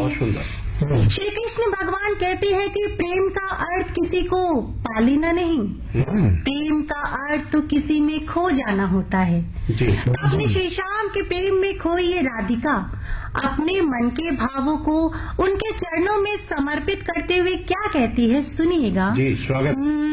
बहुत सुंदर। श्री कृष्ण भगवान कहते हैं कि प्रेम का अर्थ किसी को पा लेना नहीं, प्रेम का अर्थ तो किसी में खो जाना होता है। तो अपने श्री श्याम के प्रेम में खोई ये राधिका अपने मन के भावों को उनके चरणों में समर्पित करते हुए क्या कहती है, सुनिएगा। जी, स्वागत।